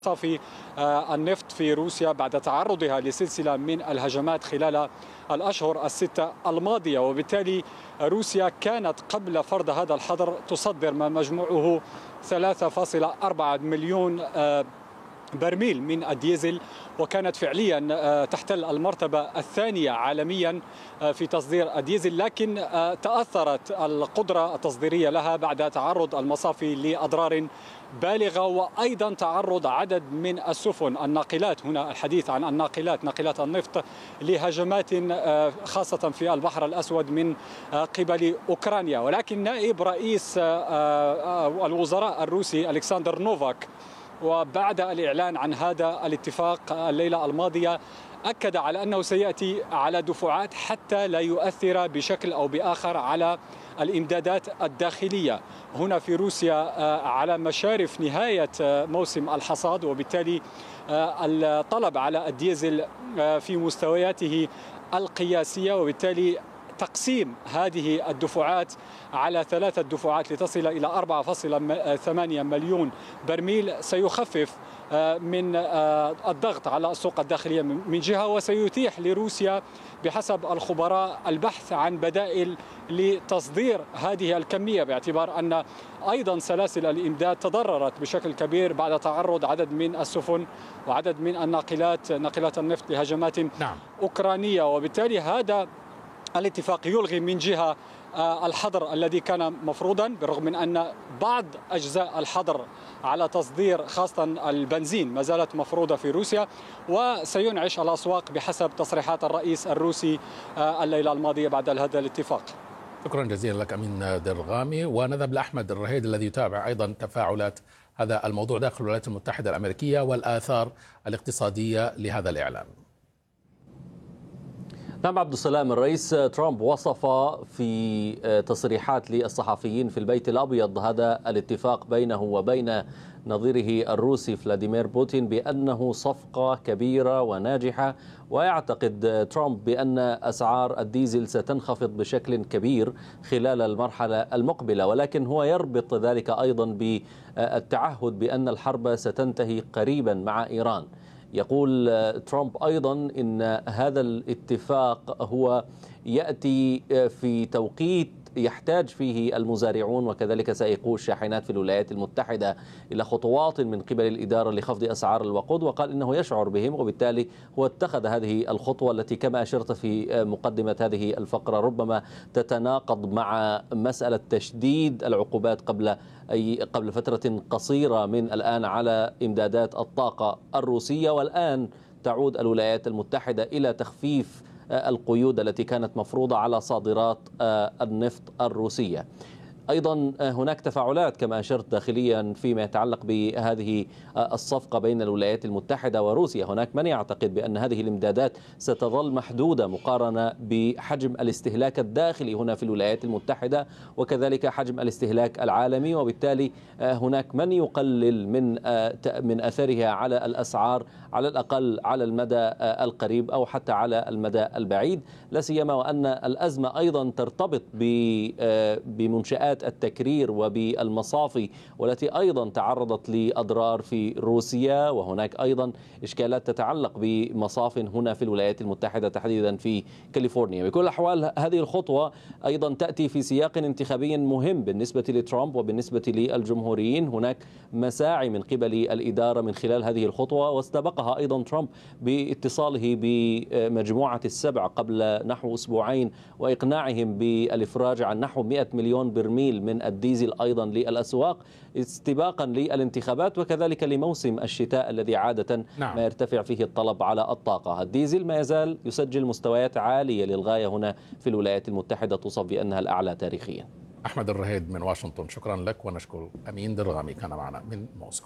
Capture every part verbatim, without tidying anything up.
مصافي النفط في روسيا بعد تعرضها لسلسلة من الهجمات خلال الأشهر الستة الماضية، وبالتالي روسيا كانت قبل فرض هذا الحظر تصدر ما مجموعه ثلاثة فاصلة أربعة مليون برميل من الديزل، وكانت فعليا تحتل المرتبة الثانية عالميا في تصدير الديزل، لكن تأثرت القدرة التصديرية لها بعد تعرض المصافي لأضرار بالغة، وأيضا تعرض عدد من السفن الناقلات، هنا الحديث عن الناقلات ناقلات النفط، لهجمات خاصة في البحر الأسود من قبل أوكرانيا. ولكن نائب رئيس الوزراء الروسي ألكسندر نوفاك، وبعد الإعلان عن هذا الاتفاق الليلة الماضية، أكد على أنه سيأتي على دفعات حتى لا يؤثر بشكل أو بآخر على الإمدادات الداخلية هنا في روسيا على مشارف نهاية موسم الحصاد، وبالتالي الطلب على الديزل في مستوياته القياسية، وبالتالي تقسيم هذه الدفعات على ثلاثة دفعات لتصل إلى أربعة فاصلة ثمانية مليون برميل سيخفف من الضغط على السوق الداخلية من جهة، وسيتيح لروسيا بحسب الخبراء البحث عن بدائل لتصدير هذه الكمية، باعتبار أن أيضا سلاسل الإمداد تضررت بشكل كبير بعد تعرض عدد من السفن وعدد من الناقلات ناقلات النفط لهجمات نعم. أوكرانية. وبالتالي هذا الاتفاق يلغي من جهة الحظر الذي كان مفروضا، بالرغم من أن بعض أجزاء الحظر على تصدير خاصة البنزين ما زالت مفروضة في روسيا، وسينعش الأسواق بحسب تصريحات الرئيس الروسي الليلة الماضية بعد هذا الاتفاق. شكرا جزيلا لك أمين درغامي. ونذهب لأحمد الرهيد الذي يتابع أيضا تفاعلات هذا الموضوع داخل الولايات المتحدة الأمريكية والآثار الاقتصادية لهذا الإعلان. نعم عبد السلام، الرئيس ترامب وصف في تصريحات للصحفيين في البيت الأبيض هذا الاتفاق بينه وبين نظيره الروسي فلاديمير بوتين بأنه صفقة كبيرة وناجحة، ويعتقد ترامب بأن أسعار الديزل ستنخفض بشكل كبير خلال المرحلة المقبلة، ولكن هو يربط ذلك أيضا بالتعهد بأن الحرب ستنتهي قريبا مع إيران. يقول ترامب أيضا إن هذا الاتفاق هو يأتي في توقيت يحتاج فيه المزارعون وكذلك سائقو الشاحنات في الولايات المتحدة إلى خطوات من قبل الإدارة لخفض أسعار الوقود، وقال إنه يشعر بهم، وبالتالي هو اتخذ هذه الخطوة التي كما أشرت في مقدمة هذه الفقرة ربما تتناقض مع مسألة تشديد العقوبات قبل أي قبل فترة قصيرة من الآن على إمدادات الطاقة الروسية، والآن تعود الولايات المتحدة إلى تخفيف القيود التي كانت مفروضة على صادرات النفط الروسية. أيضا هناك تفاعلات كما أشرت داخليا فيما يتعلق بهذه الصفقة بين الولايات المتحدة وروسيا. هناك من يعتقد بأن هذه الامدادات ستظل محدودة مقارنة بحجم الاستهلاك الداخلي هنا في الولايات المتحدة وكذلك حجم الاستهلاك العالمي، وبالتالي هناك من يقلل من من أثرها على الأسعار على الأقل على المدى القريب أو حتى على المدى البعيد، لا سيما وأن الأزمة أيضا ترتبط بمنشآت التكرير وبالمصافي والتي أيضا تعرضت لأضرار في روسيا، وهناك أيضا إشكالات تتعلق بمصاف هنا في الولايات المتحدة تحديدا في كاليفورنيا. بكل الأحوال هذه الخطوة أيضا تأتي في سياق انتخابي مهم بالنسبة لترامب وبالنسبة للجمهوريين. هناك مساعي من قبل الإدارة من خلال هذه الخطوة، واستبقها أيضا ترامب باتصاله بمجموعة السبع قبل نحو أسبوعين وإقناعهم بالإفراج عن نحو مئة مليون برميل من الديزل أيضا للأسواق استباقا للانتخابات وكذلك لموسم الشتاء الذي عادة نعم. ما يرتفع فيه الطلب على الطاقة. الديزل ما يزال يسجل مستويات عالية للغاية هنا في الولايات المتحدة توصف بأنها الأعلى تاريخيا. أحمد الرهيد من واشنطن، شكرا لك، ونشكر أمين درغامي كان معنا من موسكو.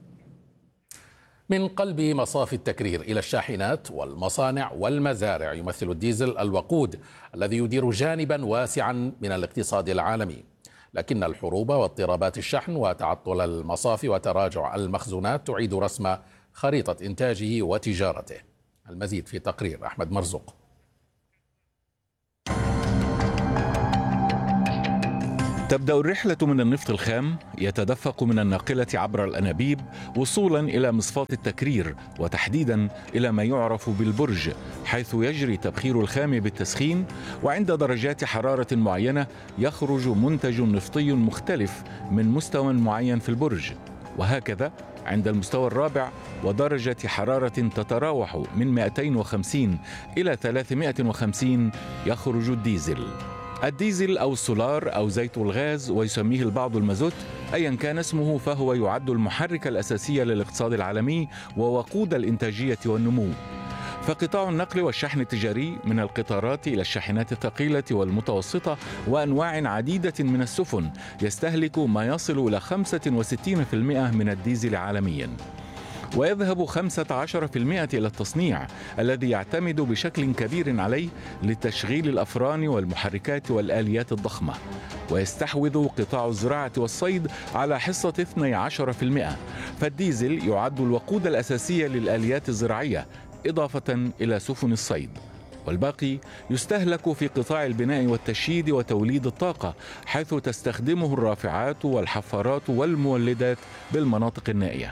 من قلب مصافي التكرير إلى الشاحنات والمصانع والمزارع يمثل الديزل الوقود الذي يدير جانبا واسعا من الاقتصاد العالمي، لكن الحروب واضطرابات الشحن وتعطل المصافي وتراجع المخزونات تعيد رسم خريطة إنتاجه وتجارته. المزيد في تقرير أحمد مرزوق. تبدأ الرحلة من النفط الخام يتدفق من الناقلة عبر الأنابيب وصولا إلى مصفاة التكرير، وتحديدا إلى ما يعرف بالبرج، حيث يجري تبخير الخام بالتسخين، وعند درجات حرارة معينة يخرج منتج نفطي مختلف من مستوى معين في البرج. وهكذا عند المستوى الرابع ودرجة حرارة تتراوح من مئتين وخمسين إلى ثلاثمئة وخمسين يخرج الديزل. الديزل أو السولار أو زيت الغاز، ويسميه البعض المازوت، أيا كان اسمه، فهو يعد المحرك الأساسي للاقتصاد العالمي ووقود الإنتاجية والنمو. فقطاع النقل والشحن التجاري من القطارات إلى الشاحنات الثقيلة والمتوسطة وأنواع عديدة من السفن يستهلك ما يصل إلى خمسة وستين بالمئة من الديزل عالمياً. ويذهب خمسة عشر بالمئة إلى التصنيع الذي يعتمد بشكل كبير عليه لتشغيل الأفران والمحركات والآليات الضخمة. ويستحوذ قطاع الزراعة والصيد على حصة اثني عشر بالمئة، فالديزل يعد الوقود الأساسي للآليات الزراعية إضافة إلى سفن الصيد. والباقي يستهلك في قطاع البناء والتشييد وتوليد الطاقة، حيث تستخدمه الرافعات والحفارات والمولدات بالمناطق النائية.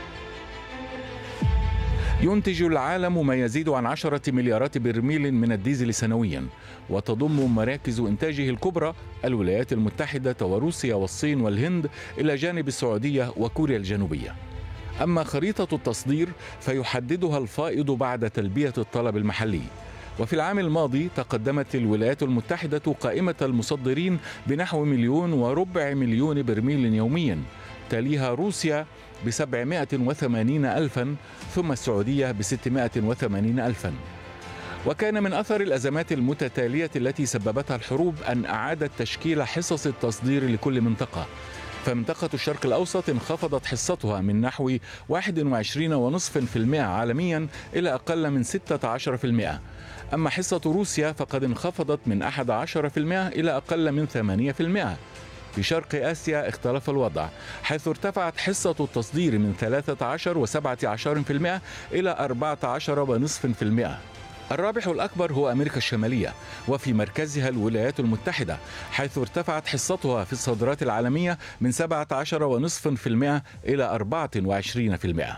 ينتج العالم ما يزيد عن عشرة مليارات برميل من الديزل سنويا، وتضم مراكز إنتاجه الكبرى الولايات المتحدة وروسيا والصين والهند، إلى جانب السعودية وكوريا الجنوبية. أما خريطة التصدير فيحددها الفائض بعد تلبية الطلب المحلي. وفي العام الماضي تقدمت الولايات المتحدة قائمة المصدرين بنحو مليون وربع مليون برميل يوميا، تليها روسيا بسبعمائة وثمانين ألفا، ثم السعودية بستمائة وثمانين ألفا. وكان من أثر الأزمات المتتالية التي سببتها الحروب أن أعادت تشكيل حصص التصدير لكل منطقة. فمنطقة الشرق الأوسط انخفضت حصتها من نحو واحد وعشرين فاصلة خمسة بالمئة عالميا إلى أقل من ستة عشر بالمئة. أما حصة روسيا فقد انخفضت من أحد عشر بالمئة إلى أقل من ثمانية بالمئة. في شرق آسيا اختلف الوضع، حيث ارتفعت حصة التصدير من ثلاثة عشر وسبعة عشر بالمئة إلى أربعة عشر ونصف بالمئة. الرابح الأكبر هو أمريكا الشمالية، وفي مركزها الولايات المتحدة، حيث ارتفعت حصتها في الصادرات العالمية من سبعة عشر ونصف بالمئة إلى أربعة وعشرين بالمئة.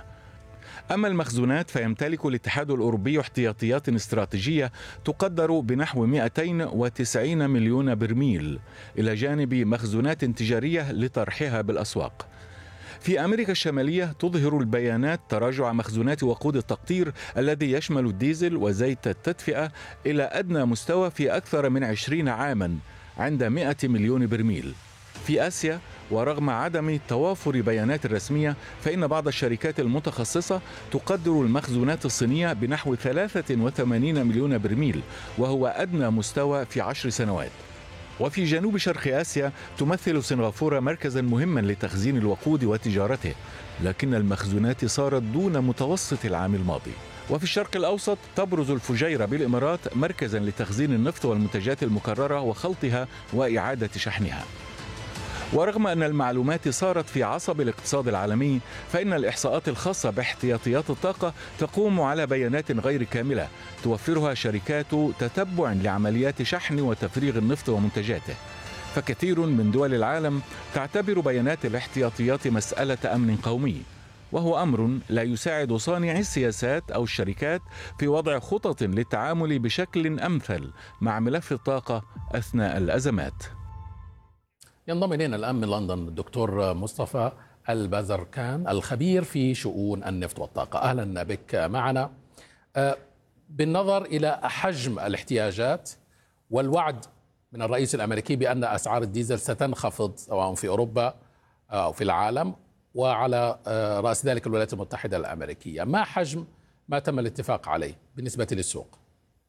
أما المخزونات فيمتلك الاتحاد الأوروبي احتياطيات استراتيجية تقدر بنحو مئتين وتسعين مليون برميل، إلى جانب مخزونات تجارية لطرحها بالأسواق. في أمريكا الشمالية تظهر البيانات تراجع مخزونات وقود التقطير الذي يشمل الديزل وزيت التدفئة إلى أدنى مستوى في أكثر من عشرين عاما عند مئة مليون برميل. في آسيا، ورغم عدم توافر بيانات رسمية، فإن بعض الشركات المتخصصة تقدر المخزونات الصينية بنحو ثلاثة وثمانين مليون برميل، وهو أدنى مستوى في عشر سنوات. وفي جنوب شرق آسيا تمثل سنغافورة مركزا مهما لتخزين الوقود وتجارته، لكن المخزونات صارت دون متوسط العام الماضي. وفي الشرق الأوسط تبرز الفجيرة بالإمارات مركزا لتخزين النفط والمنتجات المكررة وخلطها وإعادة شحنها. ورغم أن المعلومات صارت في عصب الاقتصاد العالمي، فإن الإحصاءات الخاصة باحتياطيات الطاقة تقوم على بيانات غير كاملة توفرها شركات تتبع لعمليات شحن وتفريغ النفط ومنتجاته. فكثير من دول العالم تعتبر بيانات الاحتياطيات مسألة أمن قومي، وهو أمر لا يساعد صانعي السياسات أو الشركات في وضع خطط للتعامل بشكل أمثل مع ملف الطاقة أثناء الأزمات. ينضم إلينا الآن من لندن الدكتور مصطفى البازركان، الخبير في شؤون النفط والطاقة. أهلا بك معنا. بالنظر إلى حجم الاحتياجات والوعد من الرئيس الأمريكي بأن أسعار الديزل ستنخفض سواء في أوروبا أو في العالم، وعلى رأس ذلك الولايات المتحدة الأمريكية، ما حجم ما تم الاتفاق عليه بالنسبة للسوق؟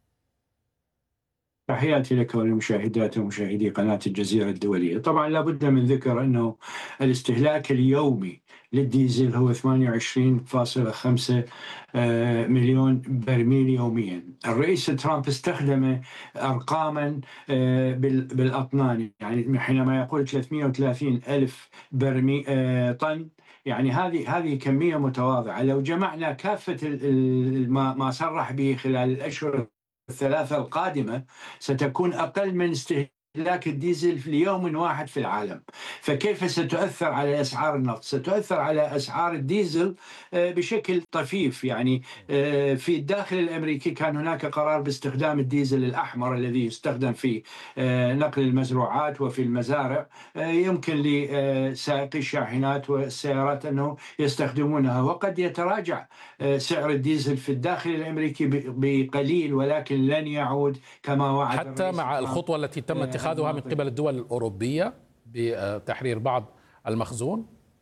تحياتي لك ولمشاهدات ومشاهدي قناة الجزيرة الدولية. طبعا لابد من ذكر أنه الاستهلاك اليومي للديزل هو ثمانية وعشرين فاصلة خمسة مليون برميل يوميا. الرئيس ترامب استخدم أرقاما بالأطنان، يعني حينما يقول ثلاثمئة وثلاثين ألف برميل طن، يعني هذه هذه كمية متواضعة. لو جمعنا كافة ما صرح به خلال الأشهر الثلاثة القادمة ستكون أقل من استهلاك استهلاك الديزل في اليوم واحد في العالم. فكيف ستؤثر على أسعار النفط؟ ستؤثر على أسعار الديزل بشكل طفيف. يعني في الداخل الأمريكي كان هناك قرار باستخدام الديزل الأحمر الذي يستخدم في نقل المزروعات وفي المزارع. يمكن لسائقي الشاحنات والسيارات أنه يستخدمونها، وقد يتراجع سعر الديزل في الداخل الأمريكي بقليل، ولكن لن يعود كما وعد حتى مع الخطوة التي تم اتخاذها من قبل الدول الأوروبية بتحرير بعض المخزون.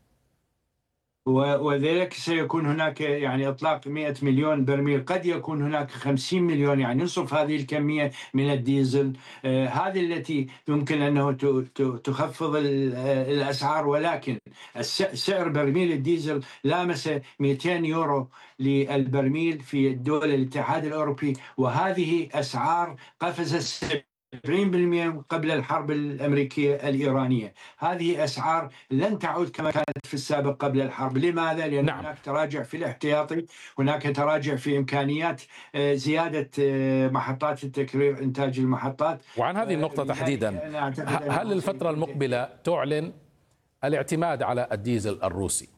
وذلك سيكون هناك يعني إطلاق مئة مليون برميل، قد يكون هناك خمسين مليون، يعني نصف هذه الكمية من الديزل. آه هذه التي يمكن أنه تخفض الأسعار، ولكن سعر برميل الديزل لامس مئتين يورو للبرميل في دول الاتحاد الأوروبي، وهذه أسعار قفزت سبعين بالمئة قبل الحرب الأمريكية الإيرانية. هذه أسعار لن تعود كما كانت في السابق قبل الحرب. لماذا؟ لأن نعم. هناك تراجع في الاحتياطي، هناك تراجع في إمكانيات زيادة محطات التكرير، إنتاج المحطات. وعن هذه النقطة تحديدا، هل الفترة المقبلة تعلن الاعتماد على الديزل الروسي؟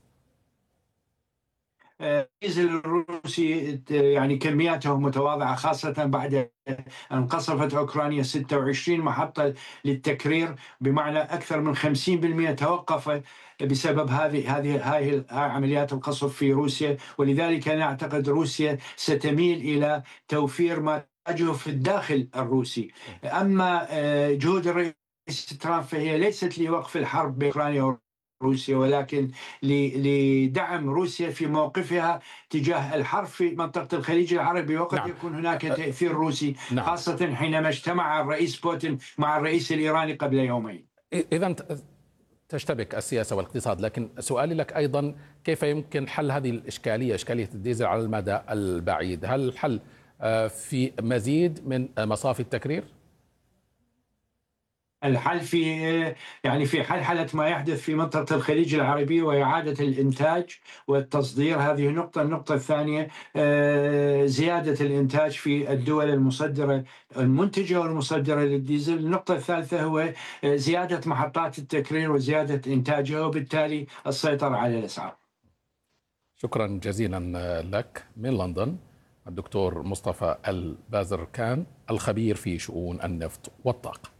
الديزل الروسي يعني كمياته متواضعة، خاصة بعد أن قصفت أوكرانيا ستة وعشرين محطة للتكرير، بمعنى أكثر من خمسين بالمئة توقف بسبب هذه هذه هذه عمليات القصف في روسيا. ولذلك أنا أعتقد روسيا ستميل إلى توفير ما تحتاجه في الداخل الروسي. أما جهود الرئيس ترامب فهي ليست لوقف الحرب بين أوكرانيا روسيا، ولكن لدعم روسيا في موقفها تجاه الحرب في منطقة الخليج العربي. وقد نعم. يكون هناك تأثير روسي نعم. خاصة حينما اجتمع الرئيس بوتين مع الرئيس الإيراني قبل يومين. إذن تشتبك السياسة والاقتصاد، لكن سؤالي لك أيضا كيف يمكن حل هذه الإشكالية، إشكالية الديزل على المدى البعيد؟ هل الحل في مزيد من مصافي التكرير؟ الحل في يعني في حلحلة ما يحدث في منطقة الخليج العربي وإعادة الإنتاج والتصدير. هذه نقطة. النقطة الثانية زيادة الإنتاج في الدول المصدرة المنتجة والمصدرة للديزل. النقطة الثالثة هو زيادة محطات التكرير وزيادة إنتاجها، وبالتالي السيطرة على الأسعار. شكرا جزيلا لك من لندن الدكتور مصطفى البازركان، الخبير في شؤون النفط والطاقة.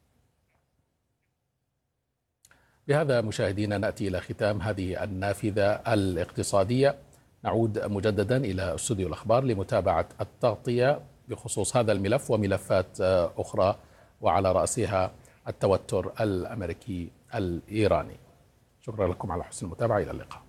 بهذا مشاهدينا نأتي إلى ختام هذه النافذة الاقتصادية. نعود مجددا إلى استوديو الأخبار لمتابعة التغطية بخصوص هذا الملف وملفات أخرى، وعلى رأسها التوتر الأمريكي الإيراني. شكرا لكم على حسن المتابعة، إلى اللقاء.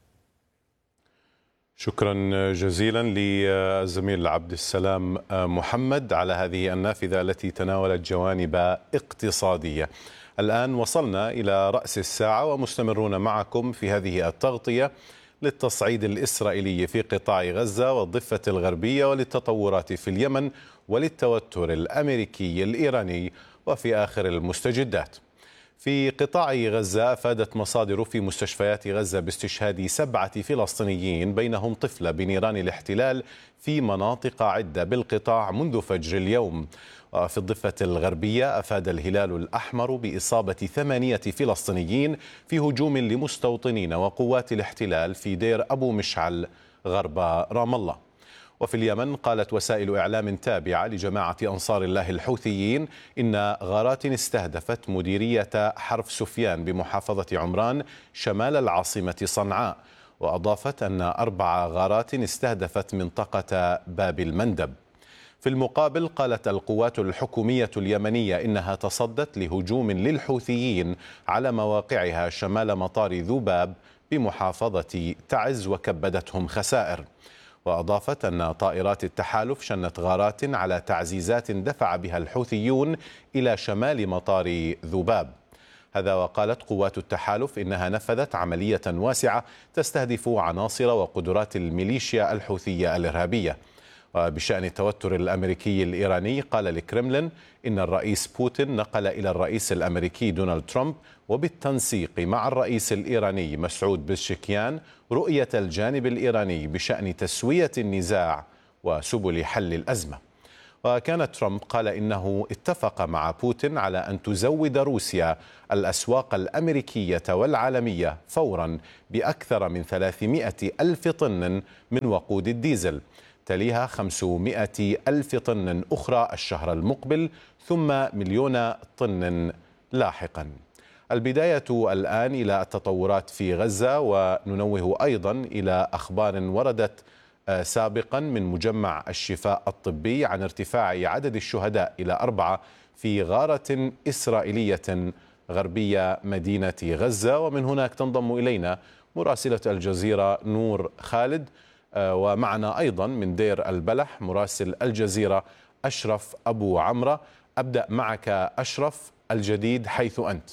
شكرا جزيلا للزميل عبد السلام محمد على هذه النافذة التي تناولت جوانب اقتصادية. الآن وصلنا إلى رأس الساعة ومستمرون معكم في هذه التغطية للتصعيد الإسرائيلي في قطاع غزة والضفة الغربية، وللتطورات في اليمن، وللتوتر الأمريكي الإيراني، وفي آخر المستجدات. في قطاع غزة أفادت مصادر في مستشفيات غزة باستشهاد سبعة فلسطينيين بينهم طفلة بنيران الاحتلال في مناطق عدة بالقطاع منذ فجر اليوم. وفي الضفة الغربية أفاد الهلال الأحمر بإصابة ثمانية فلسطينيين في هجوم لمستوطنين وقوات الاحتلال في دير أبو مشعل غرب رام الله. وفي اليمن قالت وسائل إعلام تابعة لجماعة أنصار الله الحوثيين إن غارات استهدفت مديرية حرف سفيان بمحافظة عمران شمال العاصمة صنعاء، وأضافت أن أربع غارات استهدفت منطقة باب المندب. في المقابل قالت القوات الحكومية اليمنية إنها تصدت لهجوم للحوثيين على مواقعها شمال مطار ذوباب بمحافظة تعز وكبدتهم خسائر. وأضافت أن طائرات التحالف شنت غارات على تعزيزات دفع بها الحوثيون إلى شمال مطار ذوباب. هذا وقالت قوات التحالف إنها نفذت عملية واسعة تستهدف عناصر وقدرات الميليشيا الحوثية الإرهابية. وبشأن التوتر الأمريكي الإيراني قال الكرملين إن الرئيس بوتين نقل إلى الرئيس الأمريكي دونالد ترامب وبالتنسيق مع الرئيس الإيراني مسعود بزشكيان رؤية الجانب الإيراني بشأن تسوية النزاع وسبل حل الأزمة. وكان ترامب قال إنه اتفق مع بوتين على أن تزود روسيا الأسواق الأمريكية والعالمية فورا بأكثر من ثلاثمائة ألف طن من وقود الديزل، تليها خمسمائة ألف طن أخرى الشهر المقبل، ثم مليون طن لاحقا. البداية الآن إلى التطورات في غزة، وننوه أيضا إلى أخبار وردت سابقا من مجمع الشفاء الطبي عن ارتفاع عدد الشهداء إلى أربعة في غارة إسرائيلية غربية مدينة غزة. ومن هناك تنضم إلينا مراسلة الجزيرة نور خالد، ومعنا أيضا من دير البلح مراسل الجزيرة أشرف أبو عمرة. أبدأ معك أشرف، الجديد حيث أنت.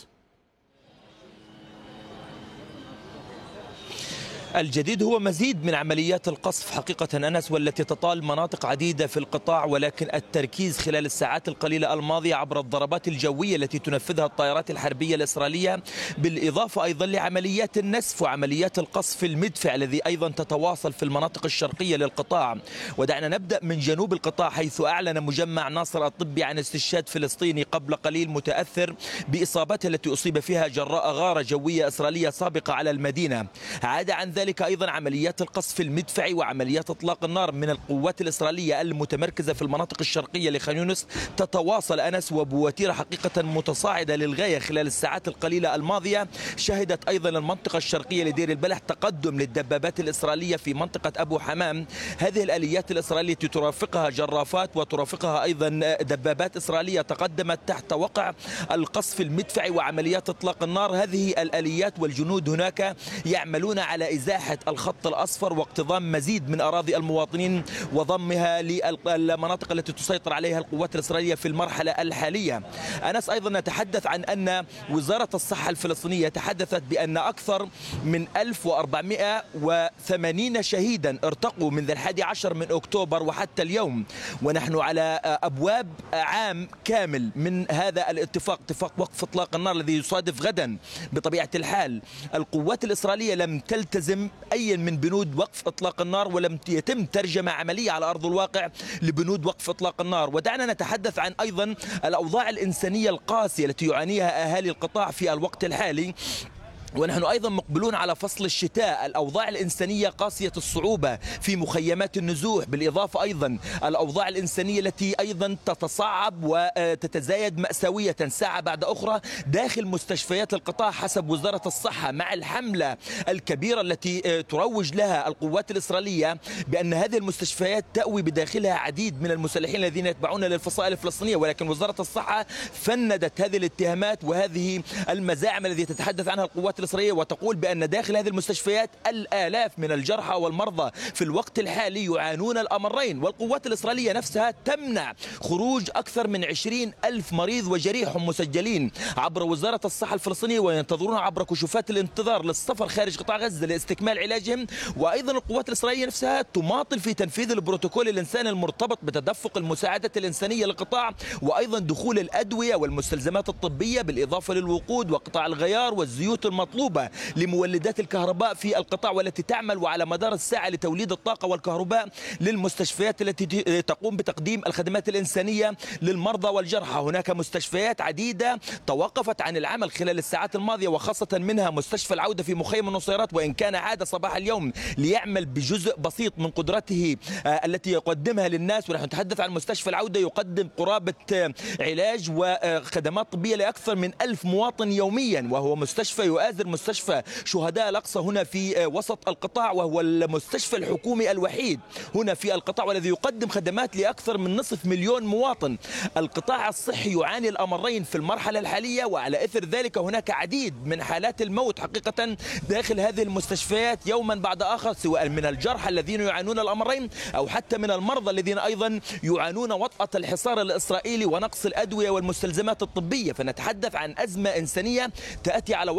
الجديد هو مزيد من عمليات القصف حقيقة أنس، والتي تطال مناطق عديدة في القطاع، ولكن التركيز خلال الساعات القليلة الماضية عبر الضربات الجوية التي تنفذها الطائرات الحربية الإسرائيلية، بالإضافة أيضا لعمليات النسف وعمليات القصف المدفع الذي أيضا تتواصل في المناطق الشرقية للقطاع. ودعنا نبدأ من جنوب القطاع، حيث أعلن مجمع ناصر الطبي عن استشهاد فلسطيني قبل قليل متأثر بإصابته التي أصيب فيها جراء غارة جوية إسرائيلية سابقة على المدينة. عاد عن ذلك أيضا عمليات القصف المدفعي وعمليات إطلاق النار من القوات الإسرائيلية المتمركزة في المناطق الشرقية لخان يونس تتواصل أنس، وبوتيرة حقيقة متصاعدة للغاية خلال الساعات القليلة الماضية. شهدت أيضا المنطقة الشرقية لدير البلح تقدم للدبابات الإسرائيلية في منطقة أبو حمام. هذه الآليات الإسرائيلية ترافقها جرافات وترافقها أيضا دبابات إسرائيلية تقدمت تحت وقع القصف المدفعي وعمليات إطلاق النار. هذه الآليات والجنود هناك يعملون على إزاحة الخط الأصفر واقتضام مزيد من أراضي المواطنين وضمها للمناطق التي تسيطر عليها القوات الإسرائيلية في المرحلة الحالية. أنس، أيضا نتحدث عن أن وزارة الصحة الفلسطينية تحدثت بأن أكثر من ألف وأربعمائة وثمانين شهيدا ارتقوا منذ الحادي عشر من أكتوبر وحتى اليوم، ونحن على أبواب عام كامل من هذا الاتفاق، اتفاق وقف إطلاق النار الذي يصادف غدا. بطبيعة الحال القوات الإسرائيلية لم تلتزم أي من بنود وقف إطلاق النار، ولم يتم ترجمة عملية على أرض الواقع لبنود وقف إطلاق النار. ودعنا نتحدث عن أيضا الأوضاع الإنسانية القاسية التي يعانيها أهالي القطاع في الوقت الحالي، ونحن أيضا مقبلون على فصل الشتاء. الأوضاع الإنسانية قاسية الصعوبة في مخيمات النزوح، بالإضافة أيضا الأوضاع الإنسانية التي أيضا تتصاعب وتتزايد مأساوية ساعة بعد أخرى داخل مستشفيات القطاع حسب وزارة الصحة، مع الحملة الكبيرة التي تروج لها القوات الإسرائيلية بأن هذه المستشفيات تأوي بداخلها عديد من المسلحين الذين يتبعون للفصائل الفلسطينية. ولكن وزارة الصحة فندت هذه الاتهامات وهذه المزاعم التي تتحدث عنها القوات الإسرائيلية، وتقول بأن داخل هذه المستشفيات الآلاف من الجرحى والمرضى في الوقت الحالي يعانون الأمرين. والقوات الإسرائيلية نفسها تمنع خروج أكثر من عشرين ألف مريض وجريح مسجلين عبر وزارة الصحة الفلسطينية، وينتظرون عبر كشوفات الانتظار للسفر خارج قطاع غزة لاستكمال علاجهم. وأيضا القوات الإسرائيلية نفسها تماطل في تنفيذ البروتوكول الإنساني المرتبط بتدفق المساعدات الإنسانية للقطاع، وأيضا دخول الأدوية والمستلزمات الطبية، بالإضافة للوقود وقطاع الغيار والزيوت المطلوبة لمولدات الكهرباء في القطاع، والتي تعمل وعلى مدار الساعة لتوليد الطاقة والكهرباء للمستشفيات التي تقوم بتقديم الخدمات الإنسانية للمرضى والجرحى. هناك مستشفيات عديدة توقفت عن العمل خلال الساعات الماضية، وخاصة منها مستشفى العودة في مخيم النصيرات، وإن كان عاد صباح اليوم ليعمل بجزء بسيط من قدرته التي يقدمها للناس. ونحن نتحدث عن مستشفى العودة يقدم قرابة علاج وخدمات طبية لأكثر من ألف مواطن يوميا، وهو مستشفى يؤازر مستشفى شهداء الأقصى هنا في وسط القطاع، وهو المستشفى الحكومي الوحيد هنا في القطاع، والذي يقدم خدمات لأكثر من نصف مليون مواطن. القطاع الصحي يعاني الأمرين في المرحلة الحالية، وعلى إثر ذلك هناك عديد من حالات الموت حقيقة داخل هذه المستشفيات يوما بعد آخر، سواء من الجرحى الذين يعانون الأمرين أو حتى من المرضى الذين أيضا يعانون وطأة الحصار الإسرائيلي ونقص الأدوية والمستلزمات الطبية. فنتحدث عن أزمة إنسانية تأتي على وقع هذا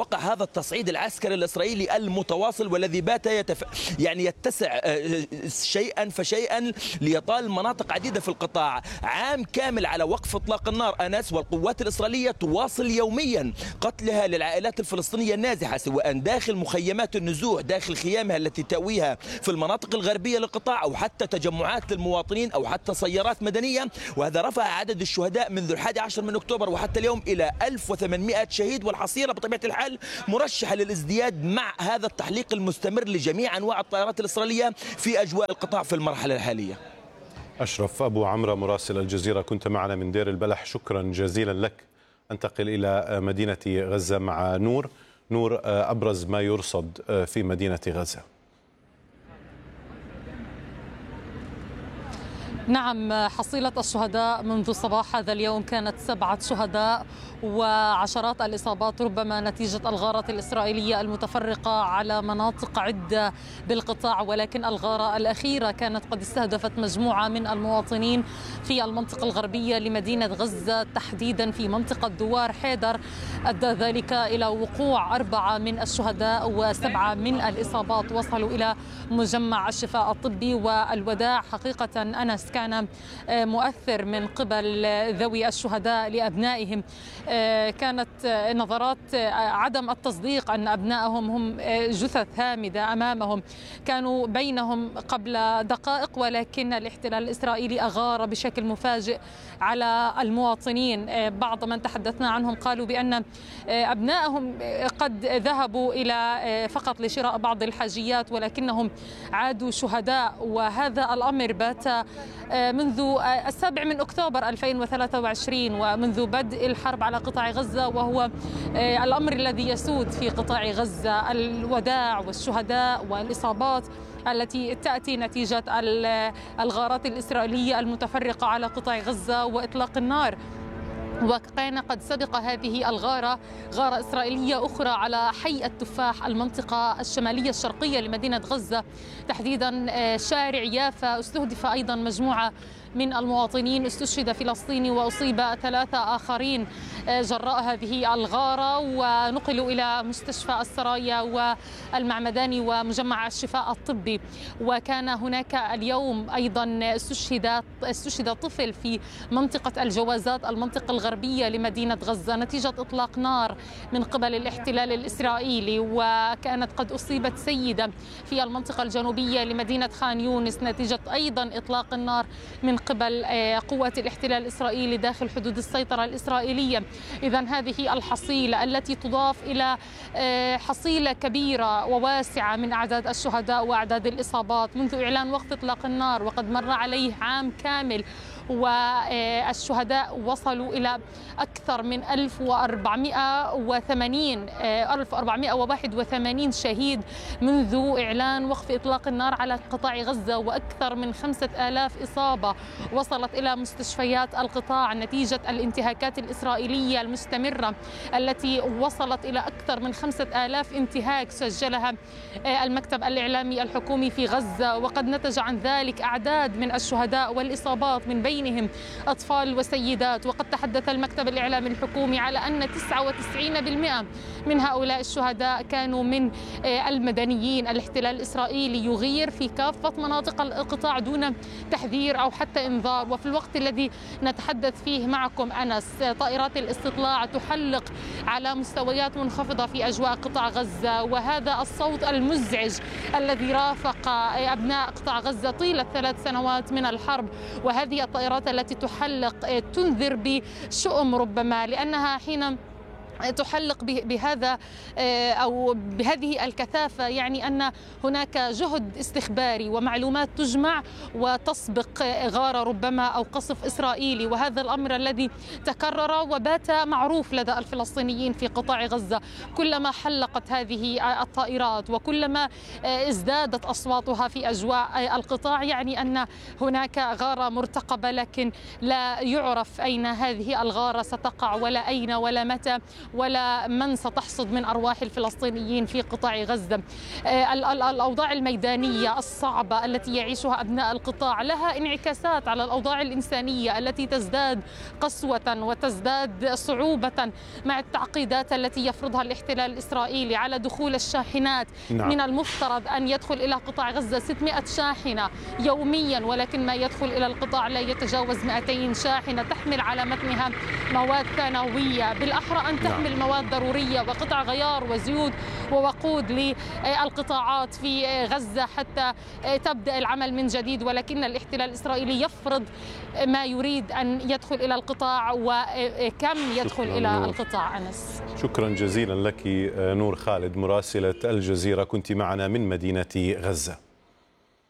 التصعيد العسكري الإسرائيلي المتواصل والذي بات يتف... يعني يتسع شيئا فشيئا ليطال مناطق عديدة في القطاع. عام كامل على وقف إطلاق النار أنس، والقوات الإسرائيلية تواصل يوميا قتلها للعائلات الفلسطينية النازحة، سواء داخل مخيمات النزوح، داخل خيامها التي تأويها في المناطق الغربية للقطاع، أو حتى تجمعات للمواطنين، أو حتى سيارات مدنية. وهذا رفع عدد الشهداء منذ الحادي عشر من أكتوبر وحتى اليوم إلى ألف وثمانمائة شهيد، والحصيلة بطبيعة الحال مرشحة للازدياد مع هذا التحليق المستمر لجميع أنواع الطائرات الإسرائيلية في أجواء القطاع في المرحلة الحالية. أشرف أبو عمرة مراسل الجزيرة كنت معنا من دير البلح، شكرا جزيلا لك. أنتقل إلى مدينة غزة مع نور. نور، أبرز ما يرصد في مدينة غزة. نعم، حصيلة الشهداء منذ صباح هذا اليوم كانت سبعة شهداء وعشرات الإصابات، ربما نتيجة الغارات الإسرائيلية المتفرقة على مناطق عدة بالقطاع. ولكن الغارة الأخيرة كانت قد استهدفت مجموعة من المواطنين في المنطقة الغربية لمدينة غزة، تحديدا في منطقة دوار حيدر، أدى ذلك إلى وقوع أربعة من الشهداء وسبعة من الإصابات. وصلوا إلى مجمع الشفاء الطبي والوداع. حقيقة أنس كان مؤثر من قبل ذوي الشهداء لأبنائهم. كانت نظرات عدم التصديق أن أبنائهم هم جثث هامدة أمامهم، كانوا بينهم قبل دقائق، ولكن الاحتلال الإسرائيلي أغار بشكل مفاجئ على المواطنين. بعض من تحدثنا عنهم قالوا بأن أبنائهم قد ذهبوا إلى فقط لشراء بعض الحاجيات ولكنهم عادوا شهداء، وهذا الأمر بات منذ السابع من أكتوبر ألفين وثلاثة وعشرين ومنذ بدء الحرب على قطاع غزة، وهو الأمر الذي يسود في قطاع غزة، الوداع والشهداء والإصابات التي تأتي نتيجة الغارات الإسرائيلية المتفرقة على قطاع غزة وإطلاق النار. وكان قد سبق هذه الغارة غارة إسرائيلية أخرى على حي التفاح، المنطقة الشمالية الشرقية لمدينة غزة، تحديدا شارع يافا. استهدف أيضا مجموعة من المواطنين، استشهد فلسطيني وأصيب ثلاثة آخرين جراء هذه الغارة، ونقلوا إلى مستشفى السرايا والمعمداني ومجمع الشفاء الطبي. وكان هناك اليوم أيضا استشهد استشهد طفل في منطقة الجوازات، المنطقة الغربية لمدينة غزة، نتيجة إطلاق نار من قبل الاحتلال الإسرائيلي. وكانت قد أصيبت سيدة في المنطقة الجنوبية لمدينة خان يونس نتيجة أيضا إطلاق النار من قبل قوات الاحتلال الإسرائيلي داخل حدود السيطرة الإسرائيلية. إذن هذه الحصيلة التي تضاف إلى حصيلة كبيرة وواسعة من أعداد الشهداء وأعداد الإصابات منذ إعلان وقف إطلاق النار، وقد مر عليه عام كامل، والشهداء وصلوا إلى أكثر من ألف وأربعمائة وثمانين ألف وأربعمائة وواحد وثمانين شهيد منذ إعلان وقف إطلاق النار على قطاع غزة، وأكثر من خمسة آلاف إصابة وصلت إلى مستشفيات القطاع نتيجة الانتهاكات الإسرائيلية المستمرة التي وصلت إلى أكثر من خمسة آلاف انتهاك سجلها المكتب الإعلامي الحكومي في غزة. وقد نتج عن ذلك أعداد من الشهداء والإصابات، من بينهم أطفال وسيدات. وقد تحدث المكتب الإعلامي الحكومي على أن تسعة وتسعين بالمئة من هؤلاء الشهداء كانوا من المدنيين. الاحتلال الإسرائيلي يغير في كافة مناطق القطاع دون تحذير أو حتى إنذار. وفي الوقت الذي نتحدث فيه معكم أنس، طائرات الاستطلاع تحلق على مستويات منخفضة في أجواء قطاع غزة، وهذا الصوت المزعج الذي رافق أبناء قطاع غزة طيلة ثلاث سنوات من الحرب. وهذه الطائرات التي تحلق تنذر بشؤم ربما، لأنها حين تحلق بهذا أو بهذه الكثافة يعني أن هناك جهد استخباري ومعلومات تجمع وتسبق غارة ربما أو قصف إسرائيلي. وهذا الأمر الذي تكرر وبات معروف لدى الفلسطينيين في قطاع غزة. كلما حلقت هذه الطائرات وكلما ازدادت أصواتها في أجواء القطاع يعني أن هناك غارة مرتقبة، لكن لا يعرف أين هذه الغارة ستقع ولا أين ولا متى ولا من ستحصد من أرواح الفلسطينيين في قطاع غزة. الأوضاع الميدانية الصعبة التي يعيشها أبناء القطاع لها انعكاسات على الأوضاع الإنسانية التي تزداد قسوة وتزداد صعوبة مع التعقيدات التي يفرضها الاحتلال الإسرائيلي على دخول الشاحنات. نعم. من المفترض أن يدخل إلى قطاع غزة ستمائة شاحنة يوميا، ولكن ما يدخل إلى القطاع لا يتجاوز مئتين شاحنة تحمل على متنها مواد ثانوية، بالأحرى أن تحمل نعم. مواد ضرورية وقطع غيار وزيوت ووقود للقطاعات في غزة حتى تبدأ العمل من جديد، ولكن الاحتلال الإسرائيلي يفرض ما يريد أن يدخل إلى القطاع وكم يدخل إلى نور. القطاع. أنس، شكرا جزيلا لك نور خالد مراسلة الجزيرة، كنت معنا من مدينة غزة.